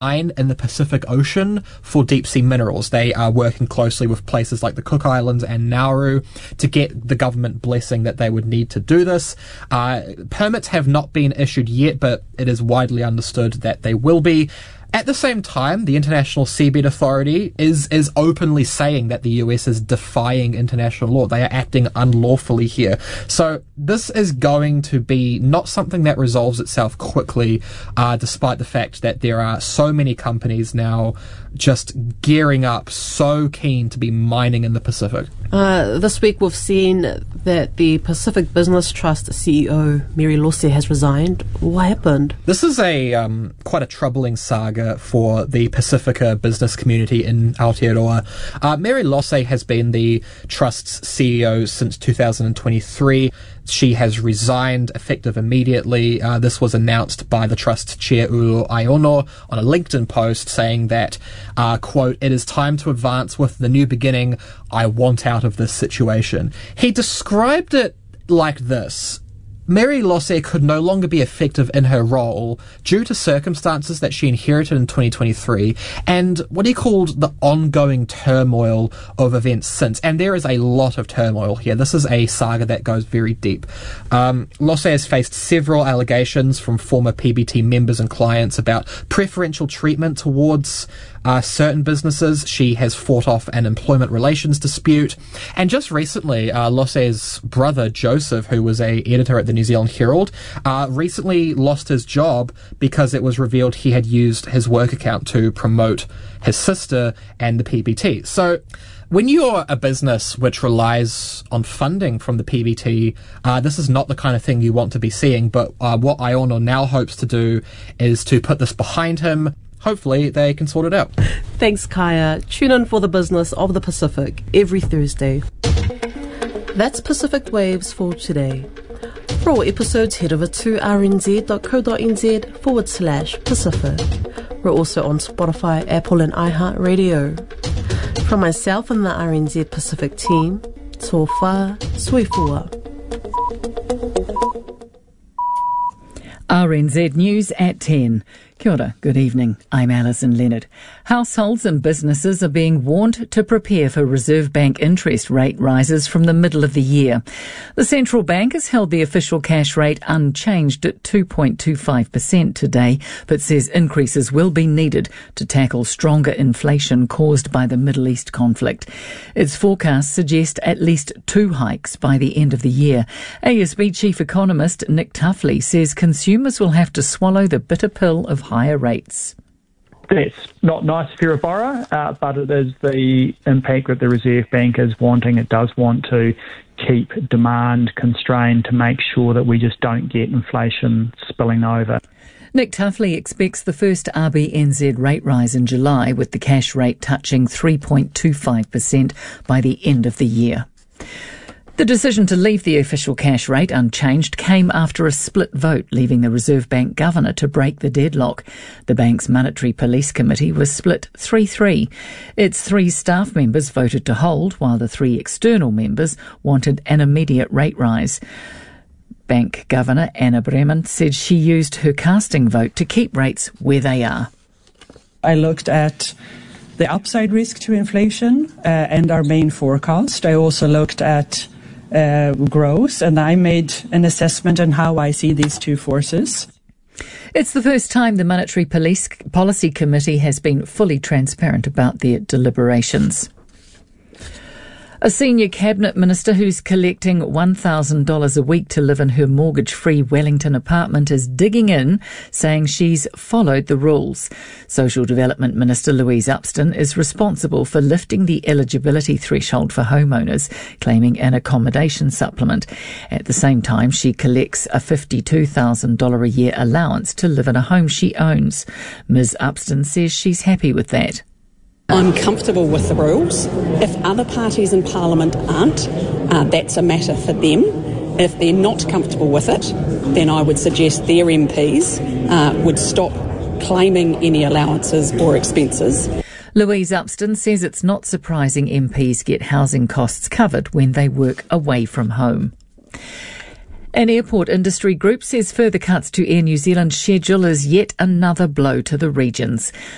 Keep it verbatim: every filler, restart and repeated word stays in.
in the Pacific Ocean for deep-sea minerals. They are working closely with places like the Cook Islands and Nauru to get the government blessing that they would need to do this. Uh, permits have not been issued yet, but it is widely understood that they will be. At the same time, the International Seabed Authority is is openly saying that the U S is defying international law. They are acting unlawfully here. So this is going to be not something that resolves itself quickly, uh, despite the fact that there are so many companies now just gearing up, so keen to be mining in the Pacific. Uh, this week we've seen that the Pacific Business Trust C E O, Mary Losse, has resigned. What happened? This is a um, quite a troubling saga for the Pacifica business community in Aotearoa. Uh, Mary Losse has been the Trust's C E O since two thousand twenty-three. She has resigned effective immediately. Uh, this was announced by the Trust Chair Ulu Aiono on a LinkedIn post saying that, uh, quote, "It is time to advance with the new beginning. I want out of this situation." He described it like this. Mary Losse could no longer be effective in her role due to circumstances that she inherited in twenty twenty-three and what he called the ongoing turmoil of events since. And there is a lot of turmoil here. This is a saga that goes very deep. Um, Losse has faced several allegations from former P B T members and clients about preferential treatment towards uh, certain businesses. She has fought off an employment relations dispute. And just recently, uh, Losse's brother, Joseph, who was a editor at the New Zealand Herald, uh, recently lost his job because it was revealed he had used his work account to promote his sister and the P B T. So when you're a business which relies on funding from the P B T, uh, this is not the kind of thing you want to be seeing. But uh, what Aiono now hopes to do is to put this behind him. Hopefully they can sort it out. Thanks, Kaya. Tune in for the Business of the Pacific every Thursday. That's Pacific Waves for today. For all episodes, head over to rnz.co.nz forward slash Pacific. We're also on Spotify, Apple and iHeartRadio. From myself and the R N Z Pacific team, tō whā, sui fua. R N Z News at ten. Kia ora, good evening. I'm Alison Leonard. Households and businesses are being warned to prepare for Reserve Bank interest rate rises from the middle of the year. The central bank has held the official cash rate unchanged at two point two five percent today, but says increases will be needed to tackle stronger inflation caused by the Middle East conflict. Its forecasts suggest at least two hikes by the end of the year. A S B chief economist Nick Tuffley says consumers will have to swallow the bitter pill of higher rates. That's not nice if you're a borrower, uh, but it is the impact that the Reserve Bank is wanting. It does want to keep demand constrained to make sure that we just don't get inflation spilling over. Nick Tuffley expects the first R B N Z rate rise in July, with the cash rate touching three point two five percent by the end of the year. The decision to leave the official cash rate unchanged came after a split vote, leaving the Reserve Bank governor to break the deadlock. The bank's Monetary Police Committee was split three three. Its three staff members voted to hold, while the three external members wanted an immediate rate rise. Bank Governor Anna Bremen said she used her casting vote to keep rates where they are. I looked at the upside risk to inflation uh, and our main forecast. I also looked at Uh, growth, and I made an assessment on how I see these two forces. It's the first time the Monetary Police Policy Committee has been fully transparent about their deliberations. A senior cabinet minister who's collecting one thousand dollars a week to live in her mortgage-free Wellington apartment is digging in, saying she's followed the rules. Social Development Minister Louise Upston is responsible for lifting the eligibility threshold for homeowners, claiming an accommodation supplement. At the same time, she collects a fifty-two thousand dollars a year allowance to live in a home she owns. Miz Upston says she's happy with that. I'm comfortable with the rules. If other parties in Parliament aren't, uh, that's a matter for them. If they're not comfortable with it, then I would suggest their M Ps uh, would stop claiming any allowances or expenses. Louise Upston says it's not surprising M Ps get housing costs covered when they work away from home. An airport industry group says further cuts to Air New Zealand's schedule is yet another blow to the regions.